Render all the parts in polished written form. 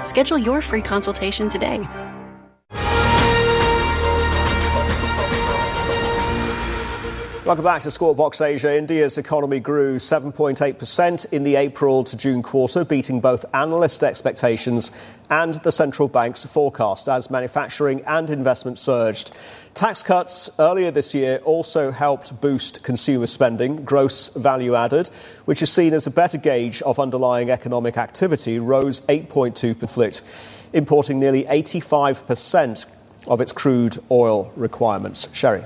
Schedule your free consultation today. Welcome back to Squawk Box Asia. India's economy grew 7.8% in the April to June quarter, beating both analyst expectations and the central bank's forecast as manufacturing and investment surged. Tax cuts earlier this year also helped boost consumer spending. Gross value added, which is seen as a better gauge of underlying economic activity, rose 8.2%, importing nearly 85% of its crude oil requirements. Sherry.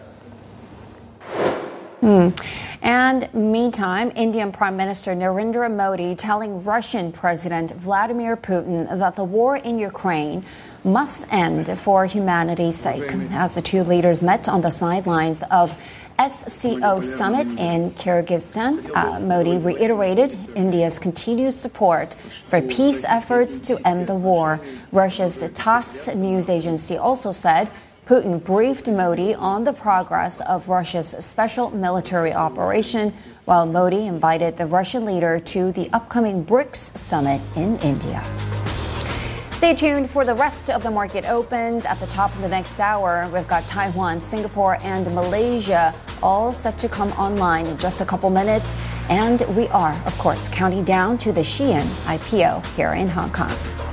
And meantime, Indian Prime Minister Narendra Modi telling Russian President Vladimir Putin that the war in Ukraine must end for humanity's sake. As the two leaders met on the sidelines of SCO summit in Kyrgyzstan, Modi reiterated India's continued support for peace efforts to end the war. Russia's TASS news agency also said Putin briefed Modi on the progress of Russia's special military operation, while Modi invited the Russian leader to the upcoming BRICS summit in India. Stay tuned for the rest of the market opens. At the top of the next hour, we've got Taiwan, Singapore, and Malaysia all set to come online in just a couple minutes. And we are, of course, counting down to the Shein IPO here in Hong Kong.